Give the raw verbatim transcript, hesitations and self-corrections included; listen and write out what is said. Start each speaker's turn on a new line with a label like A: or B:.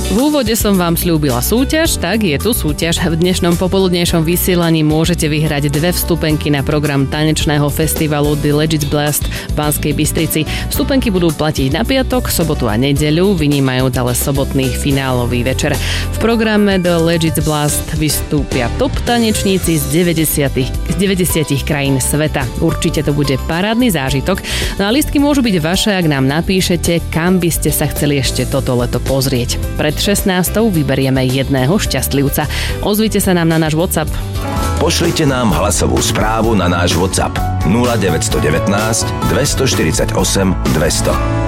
A: V úvode som vám sľúbila súťaž, tak je tu súťaž. V dnešnom popoludnejšom vysielaní môžete vyhrať dve vstupenky na program tanečného festivalu The Legit Blast v Banskej Bystrici. Vstupenky budú platiť na piatok, sobotu a nedeľu, vynímajúc ale sobotný finálový večer. V programe The Legit Blast vystúpia top tanečníci z deväťdesiat krajín sveta. Určite to bude parádny zážitok. No a listky môžu byť vaše, ak nám napíšete, kam by ste sa chceli ešte toto leto pozrieť. Pred šestnástou vyberieme jedného šťastlivca. Ozvite sa nám na náš WhatsApp.
B: Pošlite nám hlasovú správu na náš WhatsApp nula deväť jedna deväť, dva štyri osem, dvesto.